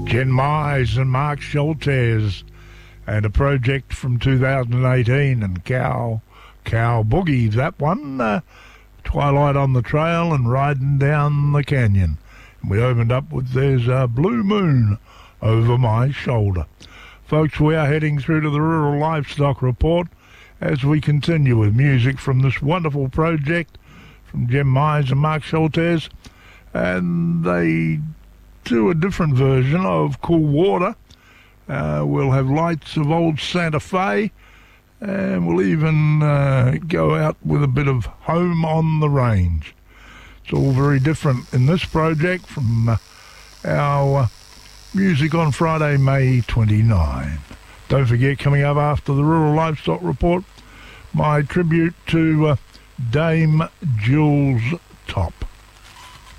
Jen Mize and Mark Schultes, and a project from 2018, and Cow Boogie, that one, Twilight on the Trail and Riding Down the Canyon. And we opened up with There's a Blue Moon Over My Shoulder. Folks, we are heading through to the Rural Livestock Report as we continue with music from this wonderful project from Jen Mize and Mark Schultes, and they do a different version of Cool Water. We'll have Lights of Old Santa Fe, and we'll even go out with a bit of Home on the Range. It's all very different in this project from our music on Friday, May 29. Don't forget, coming up after the Rural Livestock Report, my tribute to Dame Jules Top.